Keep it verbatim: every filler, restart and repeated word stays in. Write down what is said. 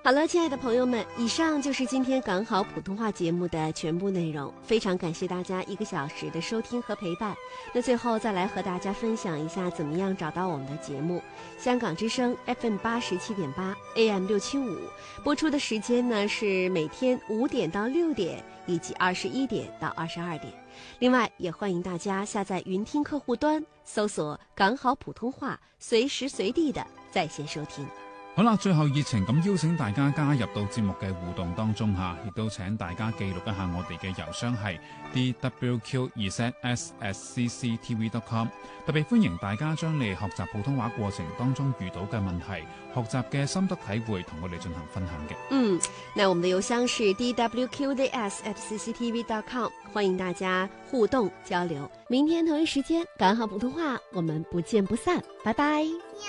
好了，亲爱的朋友们，以上就是今天港好普通话节目的全部内容。非常感谢大家一个小时的收听和陪伴。那最后再来和大家分享一下怎么样找到我们的节目。香港之声 F M 八十七点八 A M 六七五，播出的时间呢是每天五点到六点，以及二十一点到二十二点。另外，也欢迎大家下载云听客户端，搜索港好普通话，随時隨地的在線收聽。 好啦，最後熱情咁邀請大家加入到節目嘅互動當中嚇，亦都請大家記錄一下我哋嘅郵箱係 d w q z s at c c t v dot com。特別歡迎大家將你學習普通話過程當中遇到嘅問題、學習嘅心得體會同我哋進行分享嘅。 嗯，那我們的郵箱是 d w q z s at c c t v dot com， 歡迎大家互動交流。明天同一時間，港好普通話，我們不見不散，拜拜。